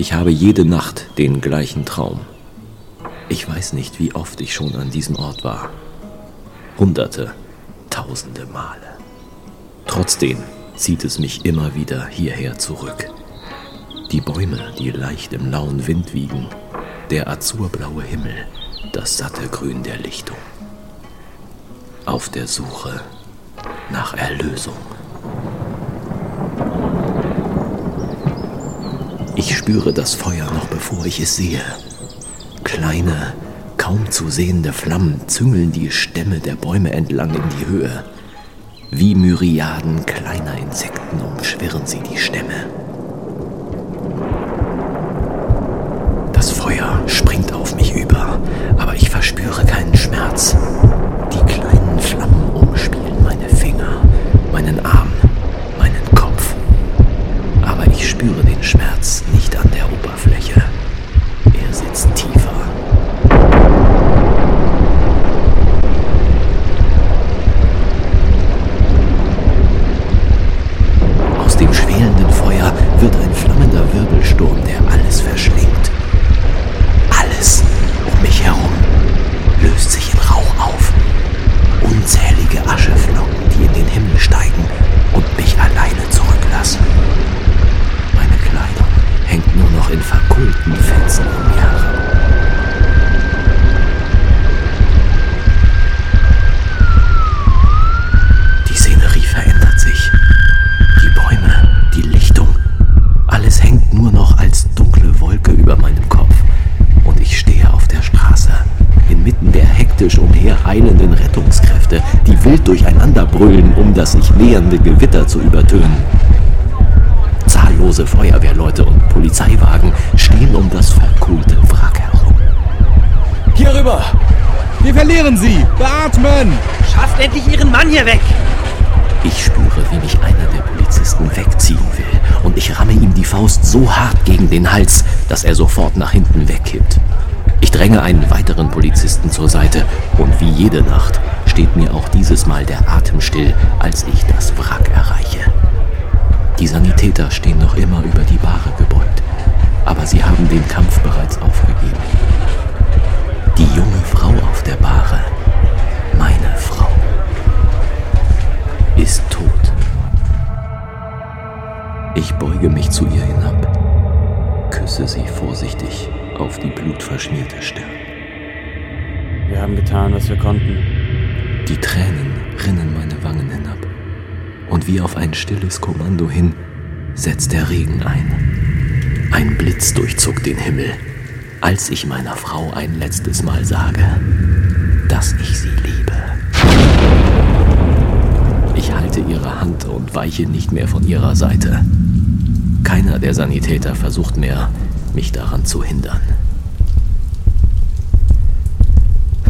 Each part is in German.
Ich habe jede Nacht den gleichen Traum. Ich weiß nicht, wie oft ich schon an diesem Ort war. Hunderte, tausende Male. Trotzdem zieht es mich immer wieder hierher zurück. Die Bäume, die leicht im lauen Wind wiegen, der azurblaue Himmel, das satte Grün der Lichtung. Auf der Suche nach Erlösung. Ich spüre das Feuer noch bevor ich es sehe. Kleine, kaum zu sehende Flammen züngeln die Stämme der Bäume entlang in die Höhe. Wie Myriaden kleiner Insekten umschwirren sie die Stämme. Das Feuer springt auf mich über, aber ich verspüre keinen Schmerz. Die kleinen Flammen umspielen meine Finger, meinen Arm, meinen Kopf. Aber ich spüre den Schmerz nicht an der Oberfläche. Er sitzt tiefer. Aus dem schwelenden Feuer wird ein flammender Wirbelsturm, der alles verschlingt. Alles um mich herum löst sich in Rauch auf. Unzählige Ascheflocken, die in den Himmel steigen und mich alleine zurücklassen. Meine Kleidung hängt nur noch in verkohlten Fetzen um mir herab. Die Szenerie verändert sich. Die Bäume, die Lichtung, alles hängt nur noch als dunkle Wolke über meinem Kopf. Und ich stehe auf der Straße, inmitten der hektisch umhereilenden Rettungskräfte, die wild durcheinander brüllen, um das sich nähernde Gewitter zu übertönen. Zahllose Feuerwehrleute und Polizeiwagen stehen um das verkohlte Wrack herum. Hier rüber! Wir verlieren sie! Beatmen! Schafft endlich Ihren Mann hier weg! Ich spüre, wie mich einer der Polizisten wegziehen will, und ich ramme ihm die Faust so hart gegen den Hals, dass er sofort nach hinten wegkippt. Ich dränge einen weiteren Polizisten zur Seite, und wie jede Nacht steht mir auch dieses Mal der Atem still, als ich das Wrack erreiche. Die Sanitäter stehen noch immer über die Bahre gebeugt, aber sie haben den Kampf bereits aufgegeben. Die junge Frau auf der Bahre, meine Frau, ist tot. Ich beuge mich zu ihr hinab, küsse sie vorsichtig auf die blutverschmierte Stirn. Wir haben getan, was wir konnten. Die Tränen rinnen meine Wangen hinab. Und wie auf ein stilles Kommando hin setzt der Regen ein. Ein Blitz durchzuckt den Himmel, als ich meiner Frau ein letztes Mal sage, dass ich sie liebe. Ich halte ihre Hand und weiche nicht mehr von ihrer Seite. Keiner der Sanitäter versucht mehr, mich daran zu hindern.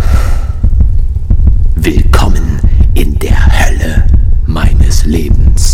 Willkommen in der Hölle meines Lebens.